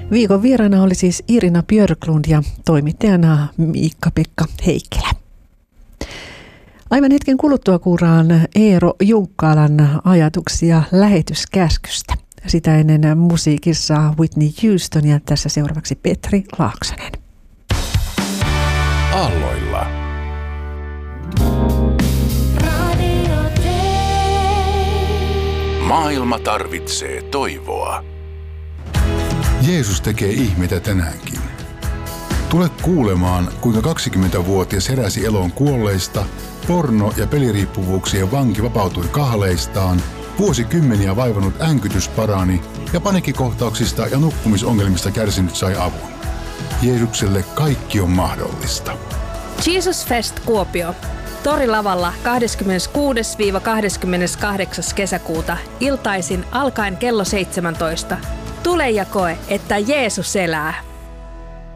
Viikon vieraana oli siis Irina Björklund ja toimittajana Miikka-Pekka Heikkilä. Aivan hetken kuluttua kuullaan Eero Junkkalan ajatuksia lähetyskäskystä. Sitä ennen musiikissa Whitney Houston ja tässä seuraavaksi Petri Laaksonen. Aalloilla. Maailma tarvitsee toivoa. Jeesus tekee ihmeitä tänäänkin. Tule kuulemaan, kuinka 20-vuotias heräsi eloon kuolleista, porno- ja peliriippuvuuksien vanki vapautui kahleistaan, vuosikymmeniä vaivannut änkytys parani ja paniikkikohtauksista ja nukkumisongelmista kärsinyt sai avun. Jeesukselle kaikki on mahdollista. Jesus Fest Kuopio. Torilavalla 26-28. kesäkuuta iltaisin alkaen kello 17. Tule ja koe, että Jeesus elää.